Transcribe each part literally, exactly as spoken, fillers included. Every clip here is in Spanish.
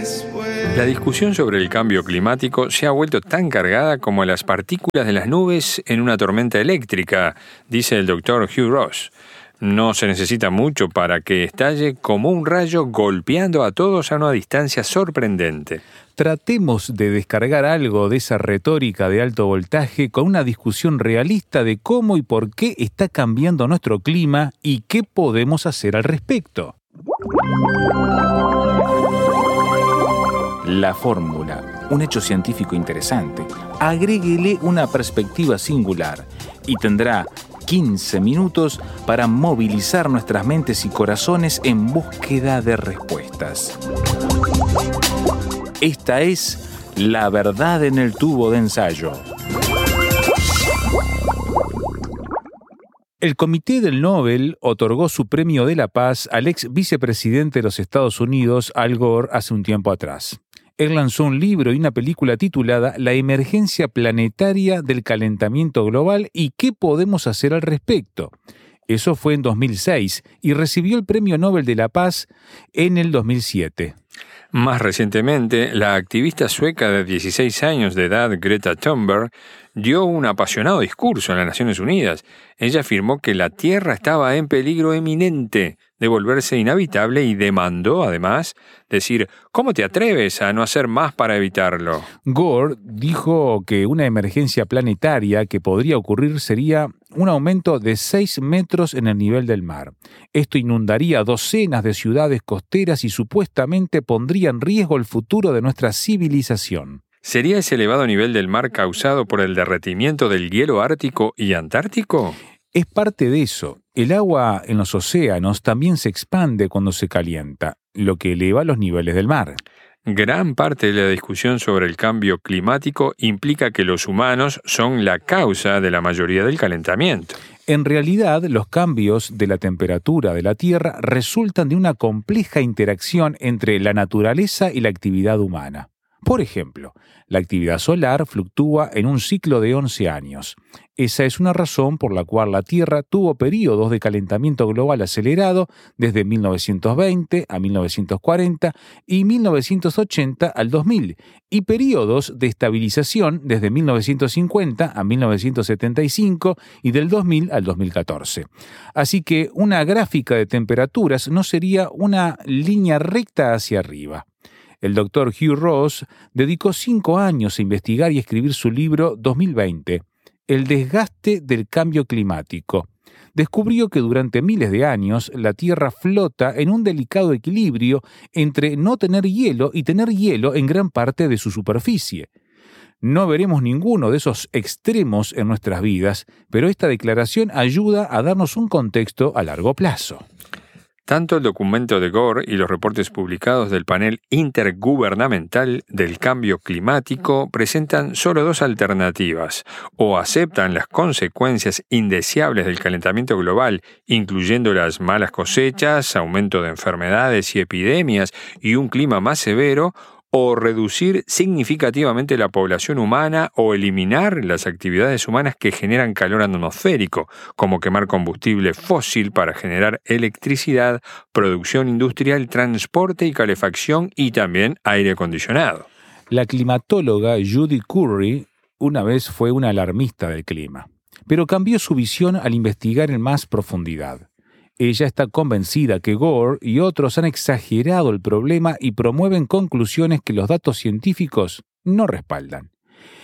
La discusión sobre el cambio climático se ha vuelto tan cargada como las partículas de las nubes en una tormenta eléctrica, dice el doctor Hugh Ross. No se necesita mucho para que estalle como un rayo golpeando a todos a una distancia sorprendente. Tratemos de descargar algo de esa retórica de alto voltaje con una discusión realista de cómo y por qué está cambiando nuestro clima y qué podemos hacer al respecto. La fórmula, un hecho científico interesante. Agréguele una perspectiva singular y tendrá quince minutos para movilizar nuestras mentes y corazones en búsqueda de respuestas. Esta es La Verdad en el Tubo de Ensayo. El Comité del Nobel otorgó su premio de la paz al ex vicepresidente de los Estados Unidos, Al Gore, hace un tiempo atrás. Él lanzó un libro y una película titulada La emergencia planetaria del calentamiento global y qué podemos hacer al respecto. Eso fue en dos mil seis y recibió el Premio Nobel de la Paz en el dos mil siete. Más recientemente, la activista sueca de dieciséis años de edad, Greta Thunberg, dio un apasionado discurso en las Naciones Unidas. Ella afirmó que la Tierra estaba en peligro eminente de volverse inhabitable y demandó, además, decir, ¿cómo te atreves a no hacer más para evitarlo? Gore dijo que una emergencia planetaria que podría ocurrir sería un aumento de seis metros en el nivel del mar. Esto inundaría docenas de ciudades costeras y supuestamente pondría en riesgo el futuro de nuestra civilización. ¿Sería ese elevado nivel del mar causado por el derretimiento del hielo ártico y antártico? Es parte de eso. El agua en los océanos también se expande cuando se calienta, lo que eleva los niveles del mar. Gran parte de la discusión sobre el cambio climático implica que los humanos son la causa de la mayoría del calentamiento. En realidad, los cambios de la temperatura de la Tierra resultan de una compleja interacción entre la naturaleza y la actividad humana. Por ejemplo, la actividad solar fluctúa en un ciclo de once años. Esa es una razón por la cual la Tierra tuvo periodos de calentamiento global acelerado desde mil novecientos veinte a mil novecientos cuarenta y mil novecientos ochenta al dos mil, y periodos de estabilización desde mil novecientos cincuenta a mil novecientos setenta y cinco y del dos mil al dos mil catorce. Así que una gráfica de temperaturas no sería una línea recta hacia arriba. El doctor Hugh Ross dedicó cinco años a investigar y escribir su libro dos mil veinte, El desgaste del cambio climático. Descubrió que durante miles de años la Tierra flota en un delicado equilibrio entre no tener hielo y tener hielo en gran parte de su superficie. No veremos ninguno de esos extremos en nuestras vidas, pero esta declaración ayuda a darnos un contexto a largo plazo. Tanto el documento de Gore y los reportes publicados del panel intergubernamental del cambio climático presentan solo dos alternativas: o aceptan las consecuencias indeseables del calentamiento global, incluyendo las malas cosechas, aumento de enfermedades y epidemias y un clima más severo, o reducir significativamente la población humana o eliminar las actividades humanas que generan calor atmosférico, como quemar combustible fósil para generar electricidad, producción industrial, transporte y calefacción y también aire acondicionado. La climatóloga Judy Curry una vez fue una alarmista del clima, pero cambió su visión al investigar en más profundidad. Ella está convencida que Gore y otros han exagerado el problema y promueven conclusiones que los datos científicos no respaldan.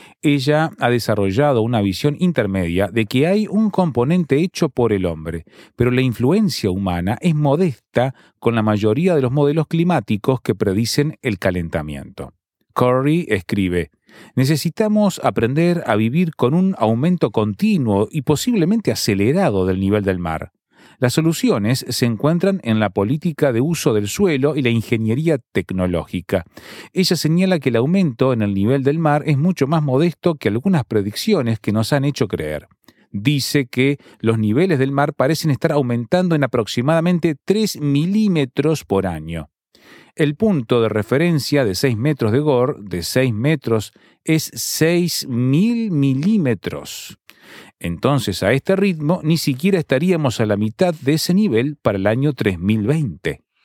Ella ha desarrollado una visión intermedia de que hay un componente hecho por el hombre, pero la influencia humana es modesta con la mayoría de los modelos climáticos que predicen el calentamiento. Curry escribe: necesitamos aprender a vivir con un aumento continuo y posiblemente acelerado del nivel del mar. Las soluciones se encuentran en la política de uso del suelo y la ingeniería tecnológica. Ella señala que el aumento en el nivel del mar es mucho más modesto que algunas predicciones que nos han hecho creer. Dice que los niveles del mar parecen estar aumentando en aproximadamente tres milímetros por año. El punto de referencia de seis metros de Gore, de seis metros, es seis mil milímetros. Entonces, a este ritmo, ni siquiera estaríamos a la mitad de ese nivel para el año tres mil veinte.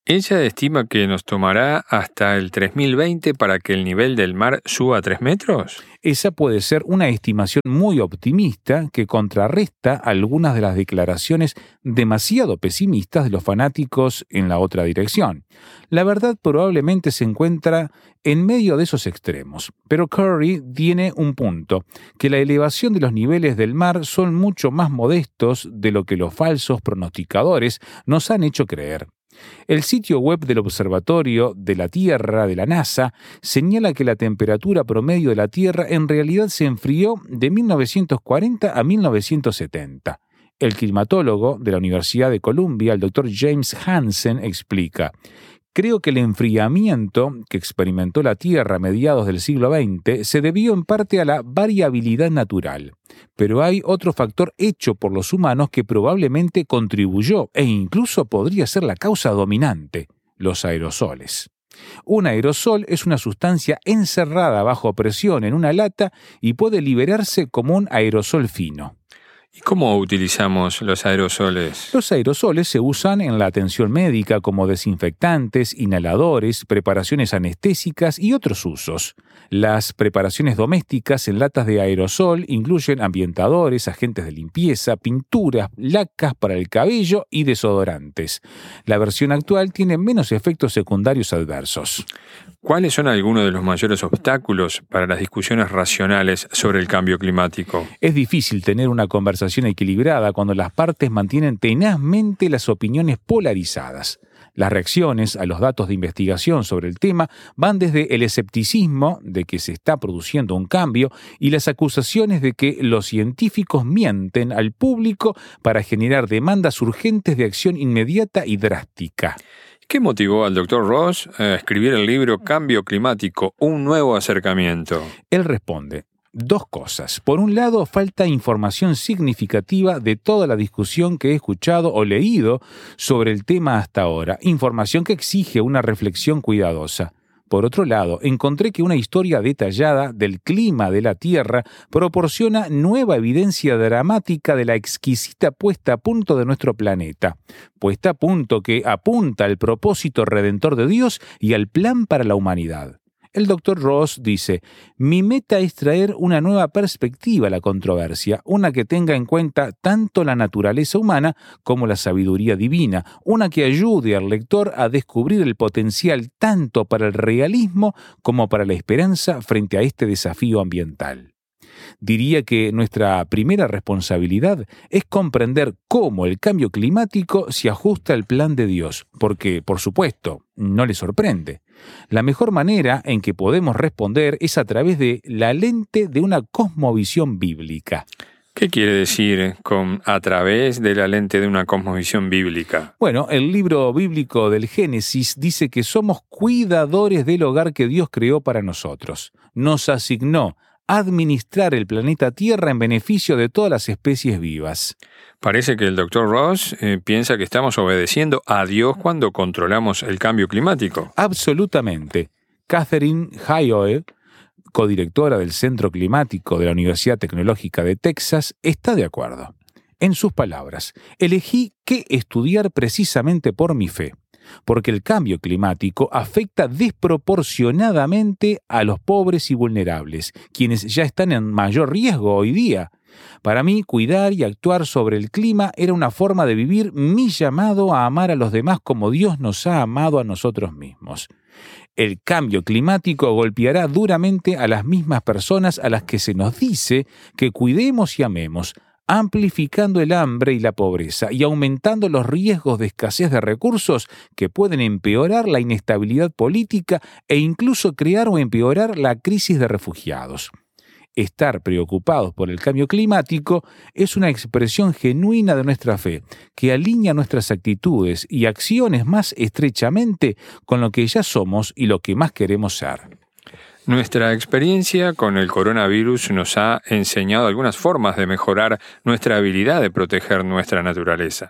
Ella estima que nos tomará hasta el tres mil veinte para que el nivel del mar suba tres metros. Esa puede ser una estimación muy optimista que contrarresta algunas de las declaraciones demasiado pesimistas de los fanáticos en la otra dirección. La verdad probablemente se encuentra en medio de esos extremos, pero Curry tiene un punto, que la elevación de los niveles del mar son mucho más modestos de lo que los falsos pronosticadores nos han hecho creer. El sitio web del Observatorio de la Tierra de la NASA señala que la temperatura promedio de la Tierra en realidad se enfrió de mil novecientos cuarenta a mil novecientos setenta. El climatólogo de la Universidad de Columbia, el doctor James Hansen, explica: creo que el enfriamiento que experimentó la Tierra a mediados del siglo veinte se debió en parte a la variabilidad natural. Pero hay otro factor hecho por los humanos que probablemente contribuyó e incluso podría ser la causa dominante: los aerosoles. Un aerosol es una sustancia encerrada bajo presión en una lata y puede liberarse como un aerosol fino. ¿Y cómo utilizamos los aerosoles? Los aerosoles se usan en la atención médica como desinfectantes, inhaladores, preparaciones anestésicas y otros usos. Las preparaciones domésticas en latas de aerosol incluyen ambientadores, agentes de limpieza, pinturas, lacas para el cabello y desodorantes. La versión actual tiene menos efectos secundarios adversos. ¿Cuáles son algunos de los mayores obstáculos para las discusiones racionales sobre el cambio climático? Es difícil tener una conversación equilibrada cuando las partes mantienen tenazmente las opiniones polarizadas. Las reacciones a los datos de investigación sobre el tema van desde el escepticismo de que se está produciendo un cambio y las acusaciones de que los científicos mienten al público para generar demandas urgentes de acción inmediata y drástica. ¿Qué motivó al doctor Ross a escribir el libro Cambio Climático, un nuevo acercamiento? Él responde: dos cosas. Por un lado, falta información significativa de toda la discusión que he escuchado o leído sobre el tema hasta ahora, información que exige una reflexión cuidadosa. Por otro lado, encontré que una historia detallada del clima de la Tierra proporciona nueva evidencia dramática de la exquisita puesta a punto de nuestro planeta, puesta a punto que apunta al propósito redentor de Dios y al plan para la humanidad. El doctor Ross dice: mi meta es traer una nueva perspectiva a la controversia, una que tenga en cuenta tanto la naturaleza humana como la sabiduría divina, una que ayude al lector a descubrir el potencial tanto para el realismo como para la esperanza frente a este desafío ambiental. Diría que nuestra primera responsabilidad es comprender cómo el cambio climático se ajusta al plan de Dios, porque, por supuesto, no le sorprende. La mejor manera en que podemos responder es a través de la lente de una cosmovisión bíblica. ¿Qué quiere decir con a través de la lente de una cosmovisión bíblica? Bueno, el libro bíblico del Génesis dice que somos cuidadores del hogar que Dios creó para nosotros. Nos asignó administrar el planeta Tierra en beneficio de todas las especies vivas. Parece que el doctor Ross eh, piensa que estamos obedeciendo a Dios cuando controlamos el cambio climático. Absolutamente. Catherine Hayhoe, codirectora del Centro Climático de la Universidad Tecnológica de Texas, está de acuerdo. En sus palabras: elegí qué estudiar precisamente por mi fe, porque el cambio climático afecta desproporcionadamente a los pobres y vulnerables, quienes ya están en mayor riesgo hoy día. Para mí, cuidar y actuar sobre el clima era una forma de vivir mi llamado a amar a los demás como Dios nos ha amado a nosotros mismos. El cambio climático golpeará duramente a las mismas personas a las que se nos dice que cuidemos y amemos, amplificando el hambre y la pobreza y aumentando los riesgos de escasez de recursos que pueden empeorar la inestabilidad política e incluso crear o empeorar la crisis de refugiados. Estar preocupados por el cambio climático es una expresión genuina de nuestra fe, que alinea nuestras actitudes y acciones más estrechamente con lo que ya somos y lo que más queremos ser. Nuestra experiencia con el coronavirus nos ha enseñado algunas formas de mejorar nuestra habilidad de proteger nuestra naturaleza.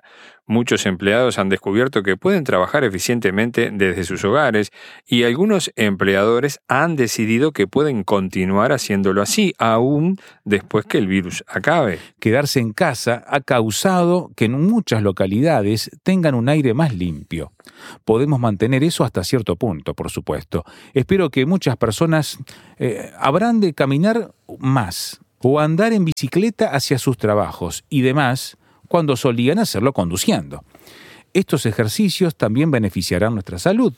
Muchos empleados han descubierto que pueden trabajar eficientemente desde sus hogares y algunos empleadores han decidido que pueden continuar haciéndolo así, aún después que el virus acabe. Quedarse en casa ha causado que en muchas localidades tengan un aire más limpio. Podemos mantener eso hasta cierto punto, por supuesto. Espero que muchas personas eh, habrán de caminar más o andar en bicicleta hacia sus trabajos y demás cuando solían hacerlo conduciendo. Estos ejercicios también beneficiarán nuestra salud.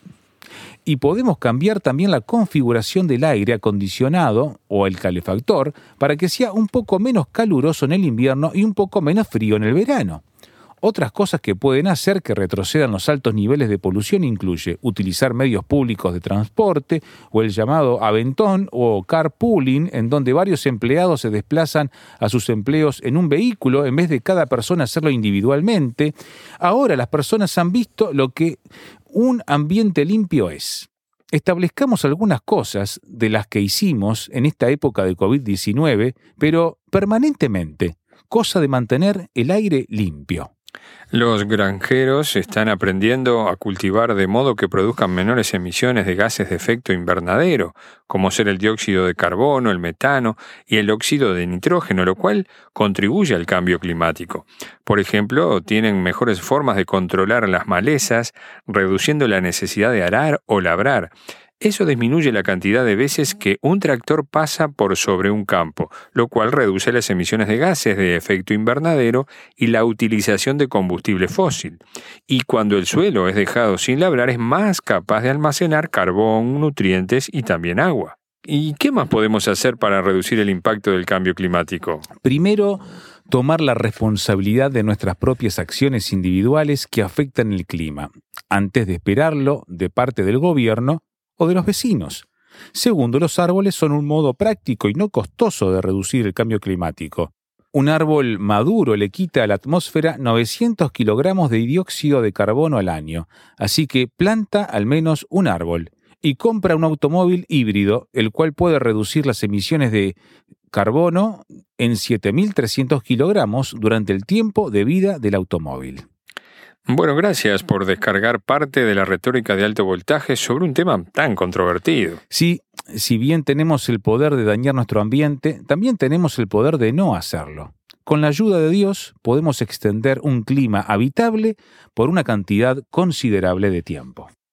Y podemos cambiar también la configuración del aire acondicionado o el calefactor para que sea un poco menos caluroso en el invierno y un poco menos frío en el verano. Otras cosas que pueden hacer que retrocedan los altos niveles de polución incluye utilizar medios públicos de transporte o el llamado aventón o carpooling, en donde varios empleados se desplazan a sus empleos en un vehículo en vez de cada persona hacerlo individualmente. Ahora las personas han visto lo que un ambiente limpio es. Establezcamos algunas cosas de las que hicimos en esta época de covid diecinueve, pero permanentemente, cosa de mantener el aire limpio. Los granjeros están aprendiendo a cultivar de modo que produzcan menores emisiones de gases de efecto invernadero, como ser el dióxido de carbono, el metano y el óxido de nitrógeno, lo cual contribuye al cambio climático. Por ejemplo, tienen mejores formas de controlar las malezas, reduciendo la necesidad de arar o labrar. Eso disminuye la cantidad de veces que un tractor pasa por sobre un campo, lo cual reduce las emisiones de gases de efecto invernadero y la utilización de combustible fósil. Y cuando el suelo es dejado sin labrar, es más capaz de almacenar carbón, nutrientes y también agua. ¿Y qué más podemos hacer para reducir el impacto del cambio climático? Primero, tomar la responsabilidad de nuestras propias acciones individuales que afectan el clima, antes de esperarlo de parte del gobierno o de los vecinos. Segundo, los árboles son un modo práctico y no costoso de reducir el cambio climático. Un árbol maduro le quita a la atmósfera novecientos kilogramos de dióxido de carbono al año, así que planta al menos un árbol y compra un automóvil híbrido, el cual puede reducir las emisiones de carbono en siete mil trescientos kilogramos durante el tiempo de vida del automóvil. Bueno, gracias por descargar parte de la retórica de alto voltaje sobre un tema tan controvertido. Sí, si bien tenemos el poder de dañar nuestro ambiente, también tenemos el poder de no hacerlo. Con la ayuda de Dios podemos extender un clima habitable por una cantidad considerable de tiempo.